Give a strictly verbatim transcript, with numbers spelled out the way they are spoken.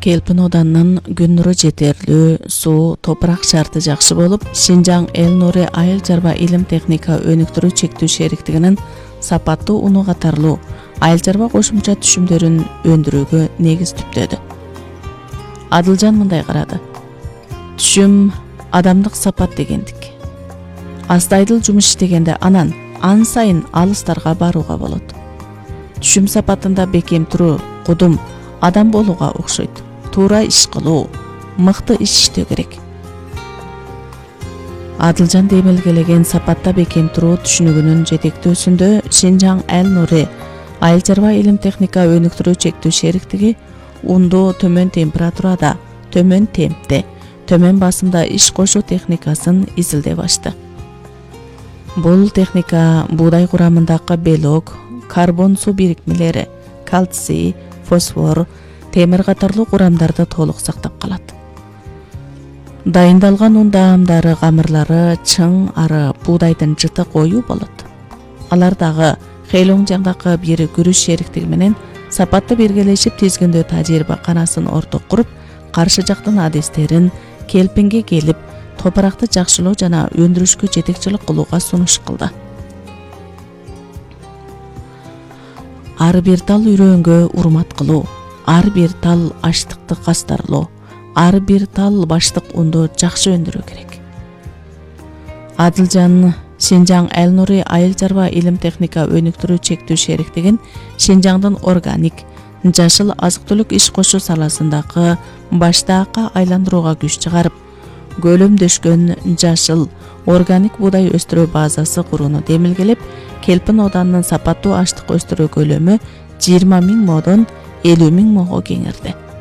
Келпин оданынын күннүрү жетерлүү, суу, топурак шарты жакшы болуп, Шинжаң Эл Нури айыл чарба илим техника өнүктүрүү чектүү шериктигинин сапаттуу уну катарлуу айыл чарба кошумча түшүмдөрүн өндүрүүгө негиз түптөдү. Адылжан мындай карады. Түшүм адамдык сапат дегендик. Астайдыл жумуш иштегенде анан ан сайын алыстарга барууга болот. Түшүм сапатында бекем туруу, кудум адам болууга окшойт. Туура иш кылуу, мыкты иш иштөө керек. Адылжан демелгелеген сапатта бекем туруу түшүнүгүнүн жетектөөсүндө Шинжаң Эл Нури айыл чарба илим техника өнүктүрүү чектүү шериктиги унду төмөн температурада, төмөн темпте, төмөн басымда иш кошуу техникасын изилдеп ачты. Бул техника буудай курамындагы белок, карбон суу бирикмелери, кальций, фосфор, темир катарлуу курамдарды толук сактап калат. Дайындалган ун даамдары, камырлары чың, ары, буудайдын жыты коюу болот. Алар дагы Хэйлоңжаңдагы бир күрүш шериктиги менен сапатты биргелешип тизгиндөө тажрыйба канасын орток куруп, каршы жактын адистерин келпинге келип, топуракты жакшылоо жана өндүрүшкө жетекчилик кылууга сунуш кылды. Ар бир тал үрөөнгө урмат кылуу, ар бир тал аштыкты кастарлоо, ар бир тал баштык унду жакшы өндүрүү керек. Адылжан Шинжаң Эл Нури айыл чарба илим техника өнүктүрүү чектүү шериктигин Шинжаңдын органик, жашыл азык-түлүк иш кошуу саласындагы баштаакка айландырууга күч чыгарып, көлөмдөшкөн жашыл органик буудай өстүрүү базасы курууну демилгелеп, Келпин оданынын сапаттуу аштык өстүрүү көлөмү жыйырма миң модон элүү миң мого кеңирди.